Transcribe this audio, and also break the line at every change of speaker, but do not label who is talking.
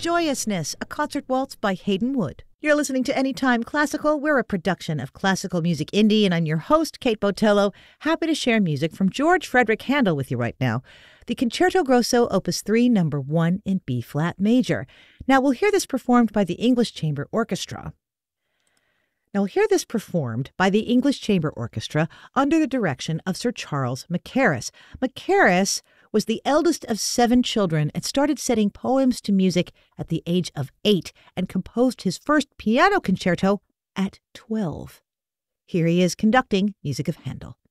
Joyousness, a concert waltz by Hayden Wood. You're listening to Anytime Classical. We're a production of Classical Music Indie, and I'm your host, Kate Botello, happy to share music from George Frederick Handel with you right now. The Concerto Grosso, Opus 3, number 1 in B-flat major. Now, we'll hear this performed by the English Chamber Orchestra. under the direction of Sir Charles Mackerras. Mackerras was the eldest of 7 children and started setting poems to music at the age of 8 and composed his first piano concerto at 12. Here he is conducting music of Handel.